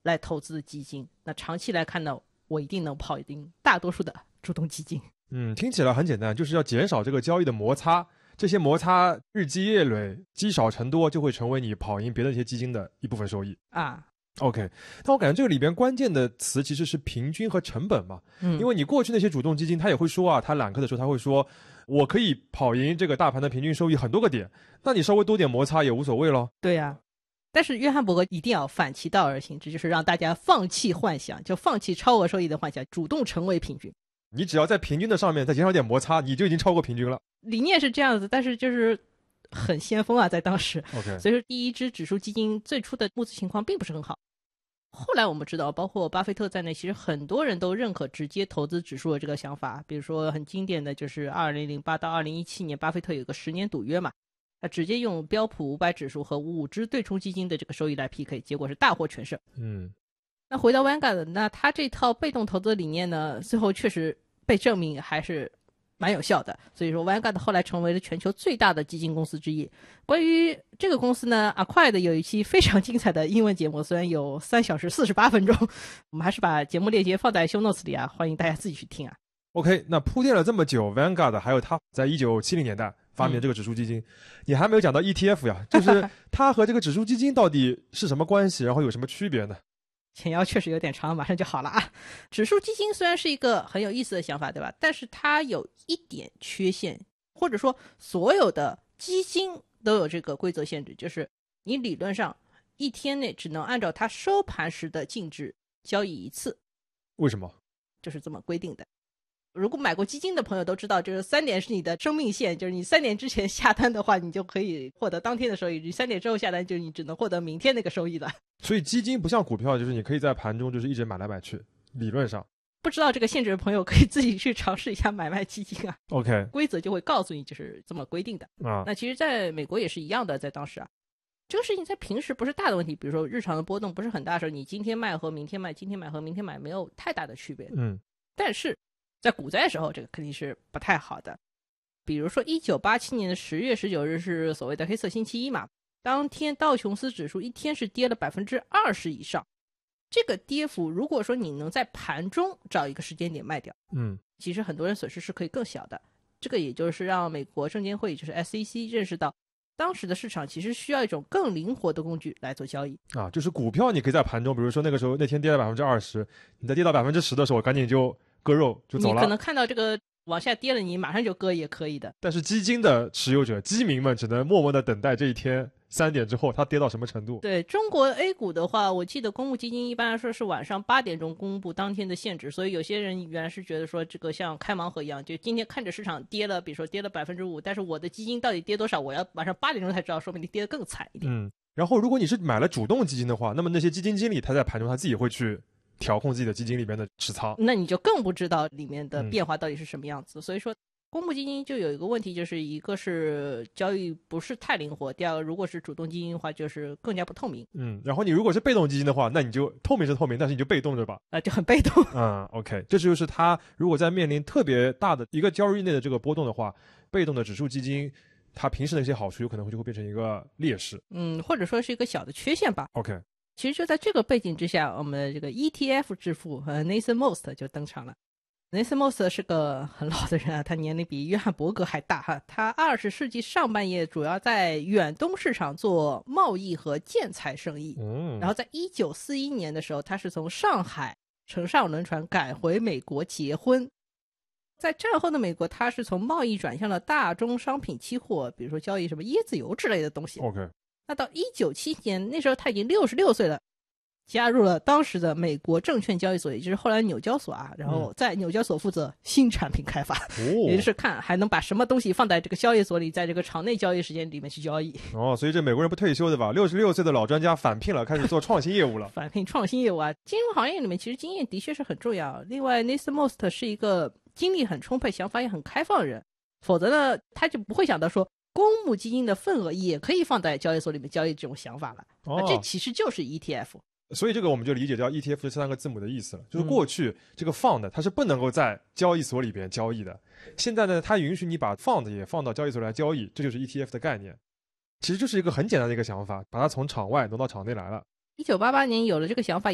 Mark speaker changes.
Speaker 1: 来投资的基金，那长期来看呢，我一定能跑赢大多数的主动基金。
Speaker 2: 听起来很简单，就是要减少这个交易的摩擦，这些摩擦日积月累，积少成多，就会成为你跑赢别的一些基金的一部分收益
Speaker 1: 啊。
Speaker 2: OK， 但我感觉这个里边关键的词其实是平均和成本嘛。因为你过去那些主动基金他也会说啊，他揽客的时候他会说我可以跑赢这个大盘的平均收益很多个点，那你稍微多点摩擦也无所谓咯。
Speaker 1: 对啊，但是约翰伯格一定要反其道而行之，就是让大家放弃幻想，就放弃超额收益的幻想，主动成为平均。
Speaker 2: 你只要在平均的上面再减少点摩擦，你就已经超过平均了。
Speaker 1: 理念是这样子，但是就是很先锋啊，在当时。
Speaker 2: OK，
Speaker 1: 所以说第一支指数基金最初的募资情况并不是很好。后来我们知道，包括巴菲特在内，其实很多人都认可直接投资指数的这个想法。比如说很经典的就是2008到2017年，巴菲特有个10年赌约嘛，他直接用标普500指数和5只对冲基金的这个收益来 PK， 结果是大获全胜。那回到 Vanguard， 那他这套被动投资理念呢，最后确实被证明还是蛮有效的，所以说 Vanguard 后来成为了全球最大的基金公司之一。关于这个公司呢， Acquired 有一期非常精彩的英文节目，虽然有3小时48分钟，我们还是把节目链接放在 show notes 里啊，欢迎大家自己去听啊。
Speaker 2: OK， 那铺垫了这么久 Vanguard 还有他在1970年代发明这个指数基金，你还没有讲到 ETF 呀，就是它和这个指数基金到底是什么关系，然后有什么区别呢？
Speaker 1: 前腰确实有点长，马上就好了啊。指数基金虽然是一个很有意思的想法，对吧？但是它有一点缺陷，或者说所有的基金都有这个规则限制，就是你理论上一天内只能按照它收盘时的净值交易一次。
Speaker 2: 为什么？
Speaker 1: 就是这么规定的。如果买过基金的朋友都知道，就是3点是你的生命线，就是你3点之前下单的话，你就可以获得当天的收益；你3点之后下单，就是你只能获得明天那个收益了。
Speaker 2: 所以基金不像股票，就是你可以在盘中就是一直买来买去，理论上。
Speaker 1: 不知道这个限制的朋友可以自己去尝试一下买卖基金啊。
Speaker 2: OK，
Speaker 1: 规则就会告诉你就是这么规定的啊。那其实在美国也是一样的，在当时啊，这个事情在平时不是大的问题，比如说日常的波动不是很大的时候，你今天卖和明天卖，今天买和明天买没有太大的区别。但是在股灾的时候，这个肯定是不太好的。比如说1987年的10月19日是所谓的黑色星期一嘛，当天道琼斯指数一天是跌了20%以上。这个跌幅如果说你能在盘中找一个时间点卖掉，其实很多人损失是可以更小的。这个也就是让美国证监会就是 SEC 认识到当时的市场其实需要一种更灵活的工具来做交易
Speaker 2: 啊。就是股票你可以在盘中，比如说那个时候那天跌了20%，你在跌到10%的时候赶紧就割肉就走了。
Speaker 1: 你可能看到这个往下跌了，你马上就割也可以的。
Speaker 2: 但是基金的持有者基民们只能默默的等待这一天3点之后它跌到什么程度。
Speaker 1: 对，中国 A 股的话，我记得公募基金一般来说是晚上8点钟公布当天的限制，所以有些人原来是觉得说这个像开盲盒一样，就今天看着市场跌了，比如说跌了5%，但是我的基金到底跌多少，我要晚上8点钟才知道，说明你跌得更惨一点。
Speaker 2: 然后如果你是买了主动基金的话，那么那些基金经理他在盘中他自己会去调控自己的基金里面的持仓，
Speaker 1: 那你就更不知道里面的变化到底是什么样子。所以说公募基金就有一个问题，就是一个是交易不是太灵活，第二个如果是主动基金的话就是更加不透明。
Speaker 2: 然后你如果是被动基金的话，那你就透明是透明，但是你就被动着吧，
Speaker 1: 就很被动。
Speaker 2: OK， 这就是他如果在面临特别大的一个交易内的这个波动的话，被动的指数基金它平时的一些好处有可能就会变成一个劣势，
Speaker 1: 或者说是一个小的缺陷吧。
Speaker 2: OK，
Speaker 1: 其实就在这个背景之下，我们的这个 ETF 之父Nathan Most 就登场了。Nathan Most 是个很老的人啊，他年龄比约翰伯格还大哈。他20世纪上半叶主要在远东市场做贸易和建材生意，然后在1941年的时候，他是从上海乘上轮船赶回美国结婚。在战后的美国，他是从贸易转向了大宗商品期货，比如说交易什么椰子油之类的东西。
Speaker 2: OK，
Speaker 1: 那到1977年，那时候他已经66岁了，加入了当时的美国证券交易所，也就是后来纽交所啊，然后在纽交所负责新产品开发，也就是看还能把什么东西放在这个交易所里，在这个场内交易时间里面去交易。
Speaker 2: 所以这美国人不退休的吧，66岁的老专家返聘了，开始做创新业务了。
Speaker 1: 返聘创新业务啊，金融行业里面其实经验的确是很重要。另外 Nathan Most 是一个精力很充沛、想法也很开放的人，否则呢他就不会想到说公募基金的份额也可以放在交易所里面交易这种想法了。这其实就是 ETF。
Speaker 2: 所以这个我们就理解掉 ETF 这3个字母的意思了，就是过去这个 fund 它是不能够在交易所里边交易的，现在呢它允许你把 fund 也放到交易所来交易，这就是 ETF 的概念。其实就是一个很简单的一个想法，把它从场外挪到场内来了。
Speaker 1: 1988年有了这个想法，